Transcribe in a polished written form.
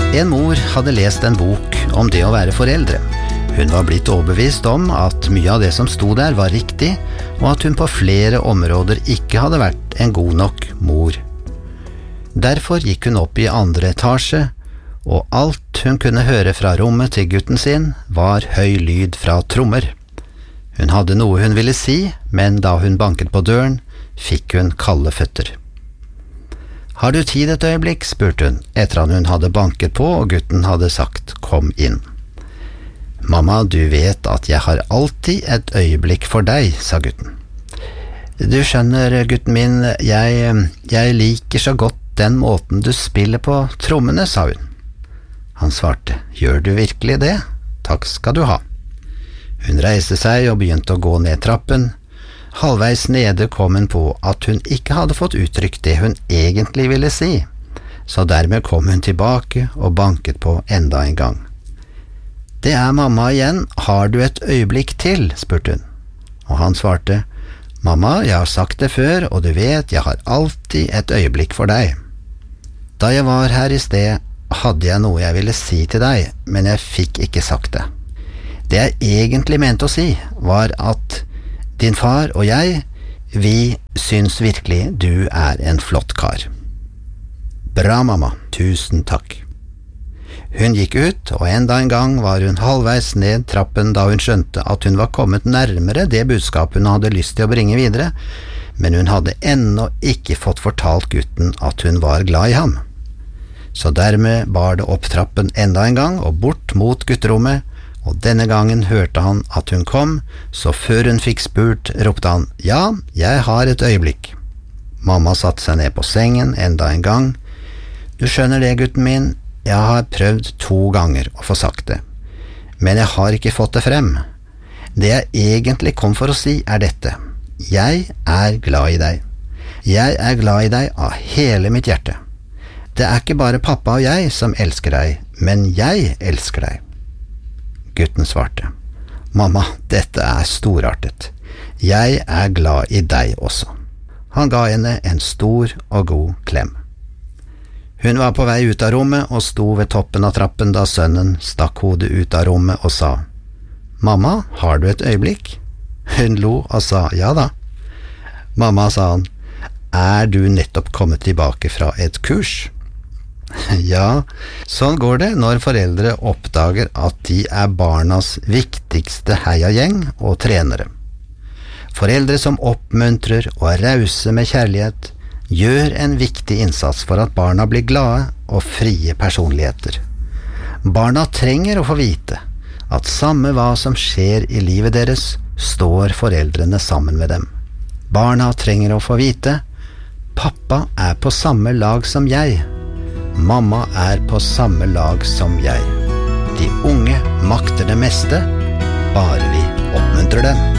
En mor hadde lest en bok om det å være foreldre. Hun var blitt overbevist om at mye av det som sto der var riktig, og at hun på flere områder ikke hadde vært en god nok mor. Derfor gikk hun opp i andre etasje, og alt hun kunne høre fra rommet til gutten sin var høy lyd fra trommer. Hun hadde noe hun ville si, men da hun banket på døren, fikk hun kalde føtter. «Har du tid et øyeblikk?» spurte hun, etter at hun hadde banket på og gutten hadde sagt «Kom inn». «Mamma, du vet at jeg har alltid et øyeblikk for deg», sa gutten. «Du skjønner, gutten min, jeg liker så godt den måten du spiller på trommene», sa hun. Han svarte, «Gjør du virkelig det? Takk skal du ha». Hun reiste seg og begynte å gå ned trappen. Halvveis nede kom hun på at hun ikke hadde fått uttrykt det hun egentlig ville si, så dermed kom hun tilbake og banket på enda en gang. «Det er mamma igjen, har du et øyeblikk til?» spurte hun. Og han svarte, «Mamma, jeg har sagt det før, og du vet, jeg har alltid et øyeblikk for deg. Da jeg var her i sted, hadde jeg noe jeg ville si til deg, men jeg fikk ikke sagt det. Det jeg egentlig mente å si, var at din far og jeg, vi syns virkelig du er en flott kar.» «Bra, mamma, tusen takk.» Hun gikk ut, og enda en gang var hun halvveis ned trappen da hun skjønte at hun var kommet nærmere det budskapet hun hadde lyst til å bringe videre, men hun hadde ennå ikke fått fortalt gutten at hun var glad i ham. Så dermed bar det opp trappen enda en gang og bort mot gutterommet, og denne gangen hørte han at hun kom, så før hun fikk spurt, ropte han, «Ja, jeg har et øyeblikk.» Mamma satte seg ned på sengen enda en gang. «Du skjønner det, gutten min, jeg har prøvd 2 ganger å få sagt det, men jeg har ikke fått det frem. Det jeg egentlig kom for å si er dette. Jeg er glad i deg. Jeg er glad i deg av hele mitt hjerte. Det er ikke bare pappa og jeg som elsker deg, men jeg elsker deg.» Gutten svarte, «Mamma, dette er storartet. Jeg er glad i deg også.» Han ga henne en stor og god klem. Hun var på vei ut av rommet og sto ved toppen av trappen da sønnen stakk hodet ut av rommet og sa, «Mamma, har du et øyeblikk?» Hun lo og sa, «Ja da.» «Mamma», sa han, «er du nettopp kommet tilbake fra et kurs?» Ja, sånn går det når foreldre oppdager at de er barnas viktigste heiagjeng og trenere. Foreldre som oppmuntrer og er rause med kjærlighet, gjør en viktig innsats for at barna blir glade og frie personligheter. Barna trenger å få vite at samme hva som skjer i livet deres, står foreldrene sammen med dem. Barna trenger å få vite, pappa er på samme lag som jeg. Mamma er på samme lag som jeg. De unge makter det meste, bare vi oppmuntrer dem.